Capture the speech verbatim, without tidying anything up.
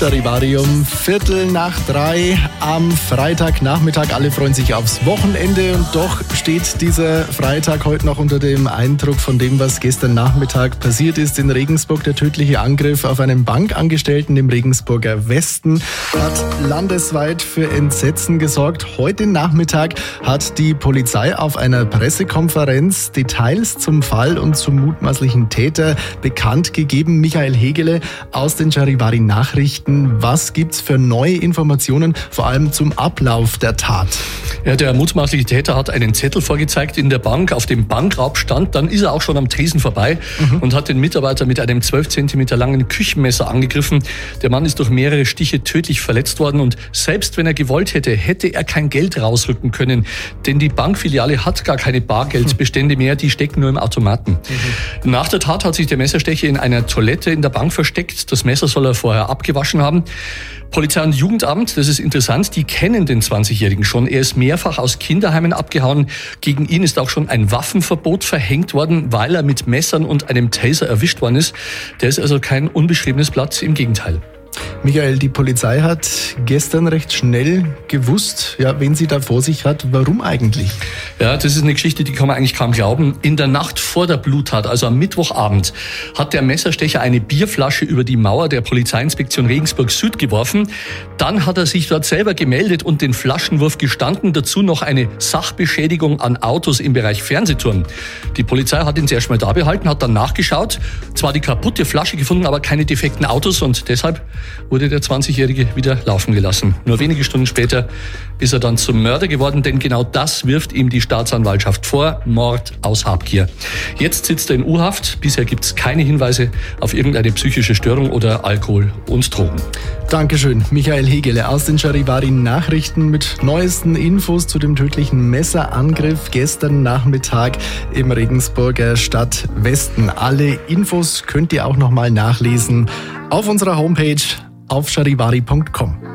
Charivari um Viertel nach drei am Freitagnachmittag. Alle freuen sich aufs Wochenende und doch steht dieser Freitag heute noch unter dem Eindruck von dem, was gestern Nachmittag passiert ist. In Regensburg der tödliche Angriff auf einen Bankangestellten im Regensburger Westen hat landesweit für Entsetzen gesorgt. Heute Nachmittag hat die Polizei auf einer Pressekonferenz Details zum Fall und zum mutmaßlichen Täter bekannt gegeben. Michael Hegele aus den Charivari Nachrichten. Was gibt's für neue Informationen, vor allem zum Ablauf der Tat? Ja, der mutmaßliche Täter hat einen Zettel vorgezeigt in der Bank, auf dem Bankraub stand. Dann ist er auch schon am Tresen vorbei mhm. und hat den Mitarbeiter mit einem zwölf Zentimeter langen Küchenmesser angegriffen. Der Mann ist durch mehrere Stiche tödlich verletzt worden und selbst wenn er gewollt hätte, hätte er kein Geld rausrücken können. Denn die Bankfiliale hat gar keine Bargeldbestände mehr, die stecken nur im Automaten. Mhm. Nach der Tat hat sich der Messerstecher in einer Toilette in der Bank versteckt. Das Messer soll er vorher abgewaschen haben. Polizei und Jugendamt, das ist interessant, die kennen den zwanzigjährigen schon. Er ist mehrfach aus Kinderheimen abgehauen. Gegen ihn ist auch schon ein Waffenverbot verhängt worden, weil er mit Messern und einem Taser erwischt worden ist. Der ist also kein unbeschriebenes Blatt, im Gegenteil. Michael, die Polizei hat gestern recht schnell gewusst, ja, wen sie da vor sich hat. Warum eigentlich? Ja, das ist eine Geschichte, die kann man eigentlich kaum glauben. In der Nacht vor der Bluttat, also am Mittwochabend, hat der Messerstecher eine Bierflasche über die Mauer der Polizeiinspektion Regensburg Süd geworfen. Dann hat er sich dort selber gemeldet und den Flaschenwurf gestanden. Dazu noch eine Sachbeschädigung an Autos im Bereich Fernsehturm. Die Polizei hat ihn zuerst mal da behalten, hat dann nachgeschaut. Zwar die kaputte Flasche gefunden, aber keine defekten Autos und deshalb wurde der zwanzigjährige wieder laufen gelassen. Nur wenige Stunden später ist er dann zum Mörder geworden, denn genau das wirft ihm die Staatsanwaltschaft vor, Mord aus Habgier. Jetzt sitzt er in U-Haft. Bisher gibt es keine Hinweise auf irgendeine psychische Störung oder Alkohol und Drogen. Dankeschön, Michael Hegele aus den Charivari Nachrichten mit neuesten Infos zu dem tödlichen Messerangriff gestern Nachmittag im Regensburger Stadtwesten. Alle Infos könnt ihr auch nochmal nachlesen auf unserer Homepage auf charivari punkt com.